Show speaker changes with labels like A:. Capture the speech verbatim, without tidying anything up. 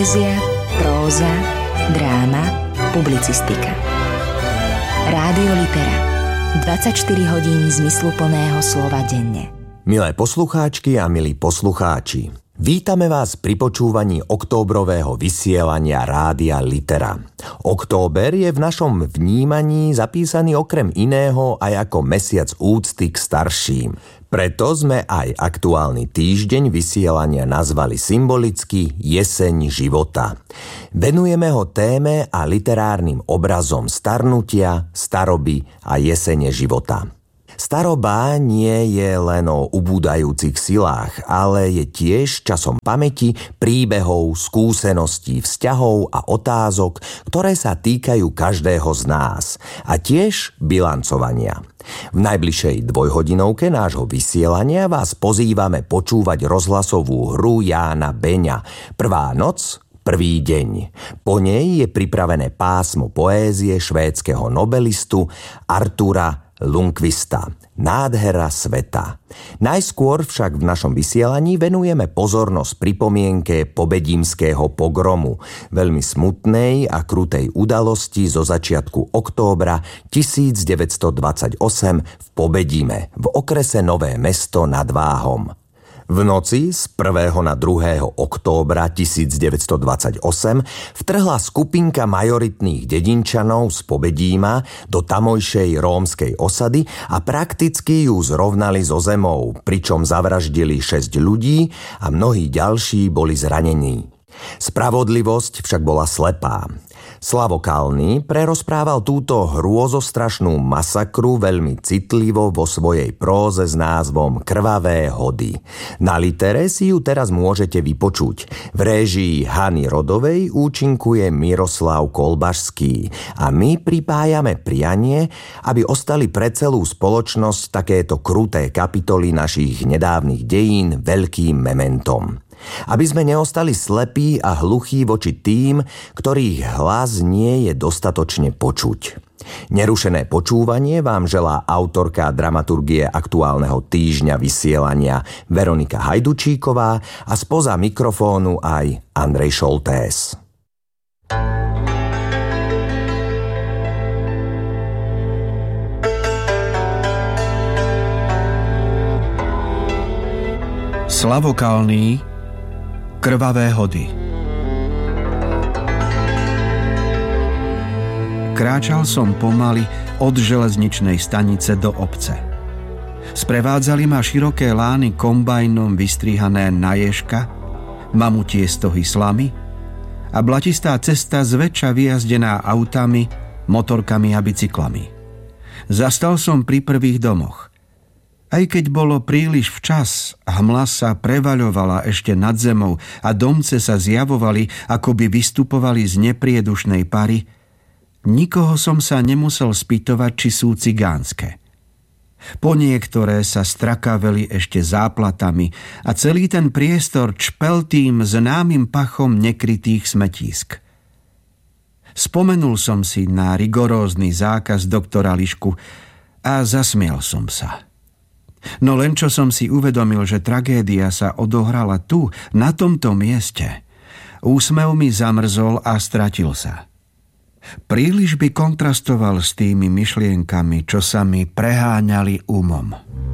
A: Poézia, próza, dráma, publicistika. Rádio Litera. dvadsaťštyri hodín zmysluplného slova denne.
B: Milé poslucháčky a milí poslucháči, vítame vás pri počúvaní októbrového vysielania Rádia Litera. Október je v našom vnímaní zapísaný okrem iného aj ako mesiac úcty k starším. Preto sme aj aktuálny týždeň vysielania nazvali symbolicky Jeseň života. Venujeme ho téme a literárnym obrazom starnutia, staroby a jesene života. Staroba nie je len o ubúdajúcich silách, ale je tiež časom pamäti, príbehov, skúseností, vzťahov a otázok, ktoré sa týkajú každého z nás a tiež bilancovania. V najbližšej dvojhodinovke nášho vysielania vás pozývame počúvať rozhlasovú hru Jána Beňa Prvá noc, prvý deň. Po nej je pripravené pásmo poézie švédskeho nobelistu Artura Lundqvista. Nádhera sveta. Najskôr však v našom vysielaní venujeme pozornosť pripomienke pobedímskeho pogromu, veľmi smutnej a krutej udalosti zo začiatku októbra tisícdeväťstodvadsaťosem v Pobedíme, v okrese Nové Mesto nad Váhom. V noci z prvého na druhého októbra tisícdeväťstodvadsaťosem vtrhla skupinka majoritných dedinčanov z Pobedíma do tamojšej rómskej osady a prakticky ju zrovnali so zemou, pričom zavraždili šesť ľudí a mnohí ďalší boli zranení. Spravodlivosť však bola slepá. Slavo Kalný prerozprával túto hrôzostrašnú masakru veľmi citlivo vo svojej próze s názvom Krvavé hody. Na Litere si ju teraz môžete vypočuť. V réžii Hany Rodovej účinkuje Miroslav Kolbašský a my pripájame prianie, aby ostali pre celú spoločnosť takéto kruté kapitoly našich nedávnych dejín veľkým mementom. Aby sme neostali slepí a hluchí voči tým, ktorých hlas nie je dostatočne počuť. Nerušené počúvanie vám želá autorka dramaturgie aktuálneho týždňa vysielania Veronika Hajdučíková a spoza mikrofónu aj Andrej Šoltés.
C: Slavo Kalný, Krvavé hody. Kráčal som pomaly od železničnej stanice do obce. Sprevádzali ma široké lány kombajnom vystrihané na ježka, mamutie stohy slamy a blatistá cesta zväčša vyjazdená autami, motorkami a bicyklami. Zastal som pri prvých domoch. Aj keď bolo príliš včas, hmla sa prevaľovala ešte nad zemou a domce sa zjavovali, ako by vystupovali z nepriedušnej pary, nikoho som sa nemusel spýtovať, či sú cigánske. Po niektoré sa strakaveli ešte záplatami a celý ten priestor čpel tým známym pachom nekrytých smetísk. Spomenul som si na rigorózny zákaz doktora Lišku a zasmial som sa. No len čo som si uvedomil, že tragédia sa odohrala tu, na tomto mieste, úsmev mi zamrzol a stratil sa. Príliš by kontrastoval s tými myšlienkami, čo sa mi preháňali umom.